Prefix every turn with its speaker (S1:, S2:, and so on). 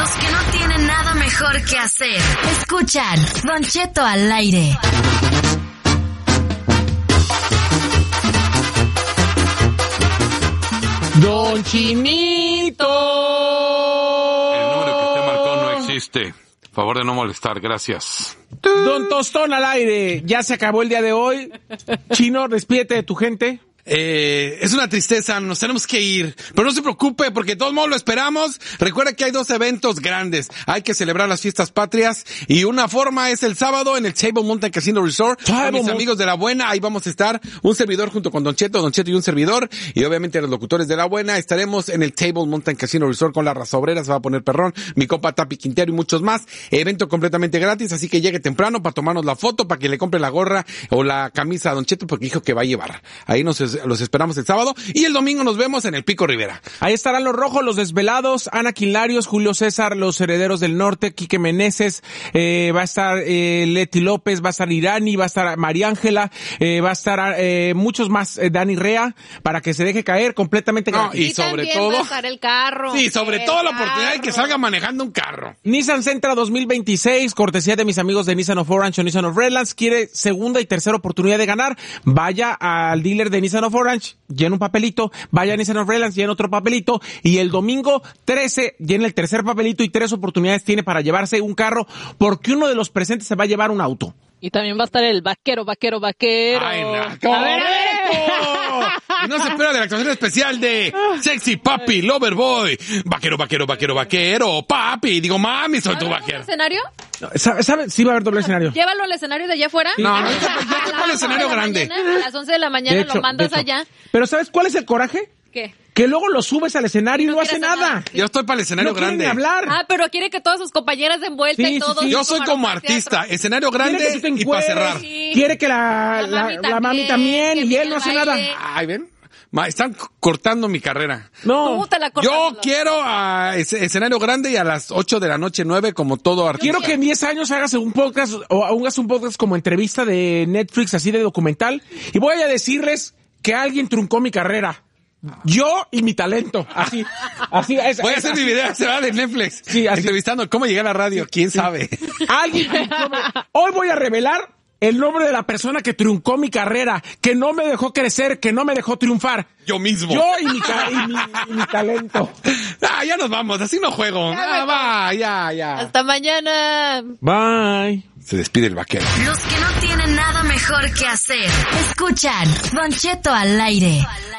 S1: Los que no tienen nada mejor que hacer. Escuchan Don Cheto al aire.
S2: Don Chinito.
S3: El número que usted marcó no existe. Favor de no molestar, gracias.
S2: Don Tostón al aire. Ya se acabó el día de hoy. Chino, despídete de tu gente.
S4: Es una tristeza, nos tenemos que ir, pero no se preocupe porque de todos modos lo esperamos. Recuerda que hay 2 eventos grandes, hay que celebrar las fiestas patrias y una forma es el sábado en el Table Mountain Casino Resort con mis amigos de La Buena. Ahí vamos a estar un servidor junto con Don Cheto y un servidor y obviamente los locutores de La Buena. Estaremos en el Table Mountain Casino Resort con la raza obrera, se va a poner perrón, mi compa Tapi Quintero y muchos más. Evento completamente gratis, así que llegue temprano para tomarnos la foto, para que le compre la gorra o la camisa a Don Cheto porque dijo que va a llevar. Ahí los esperamos el sábado y el domingo nos vemos en el Pico Rivera.
S2: Ahí estarán los rojos, los desvelados, Ana Quilarios, Julio César, los herederos del norte, Quique Meneses, va a estar Leti López, va a estar Irani, va a estar María Ángela, va a estar muchos más, Dani Rea, para que se deje caer completamente gratis.
S5: Y sobre todo va a estar el carro.
S4: Sí, sobre todo la oportunidad de que salga manejando un carro.
S2: Nissan Sentra 2026, cortesía de mis amigos de Nissan of Orange o Nissan of Redlands, quiere segunda y tercera oportunidad de ganar. Vaya al dealer de Nissan of Orange, llena un papelito, vaya a Nissan of Redlands, llena otro papelito, y el domingo 13 llena el tercer papelito y 3 oportunidades tiene para llevarse un carro, porque uno de los presentes se va a llevar un auto.
S5: Y también va a estar el vaquero.
S4: ¡Ay, no! A ver. Y no se espera de la actuación especial de Sexy Papi, Loverboy, vaquero, papi. Digo, mami, soy tu vaquero.
S5: ¿Escenario?
S2: ¿Sabe? Sí va a haber doble escenario.
S5: Llévalo al escenario de allá afuera.
S4: No, ya está para el escenario grande.
S5: A las 11 de la mañana
S2: De hecho,
S5: lo mandas allá.
S2: Pero ¿sabes cuál es el coraje?
S5: ¿Qué?
S2: Que luego lo subes al escenario y no hace nada.
S4: Yo estoy para el escenario
S2: No quieren
S4: grande.
S2: ni hablar.
S5: Ah, pero quiere que todas sus compañeras den vuelta
S2: Sí,
S5: y todo.
S2: sí, sí.
S4: Yo soy como artista, escenario grande
S2: Quiere que tú te
S4: y para
S2: encueres.
S4: cerrar.
S5: Sí.
S2: Quiere que la mami también y él no hace nada.
S4: Ay, ven. Están cortando mi carrera.
S2: No.
S5: Tú te la cortas.
S4: Yo quiero escenario grande y a las 8 de la noche, 9, como todo artista.
S2: Quiero que en 10 años hagas un podcast o hagas un podcast como entrevista de Netflix, así de documental, y voy a decirles que alguien truncó mi carrera. Yo y mi talento. Así es.
S4: Voy a hacer mi video, se va de Netflix.
S2: Sí, así.
S4: Entrevistando cómo llegué a la radio, quién sabe.
S2: Alguien truncó Hoy voy a revelar el nombre de la persona que truncó mi carrera, que no me dejó crecer, que no me dejó triunfar.
S4: Yo mismo.
S2: Yo y mi talento.
S4: Ya nos vamos, así no juego. Ya.
S5: Hasta mañana.
S2: Bye.
S4: Se despide el vaquero.
S1: Los que no tienen nada mejor que hacer. Escuchan Don Cheto al aire.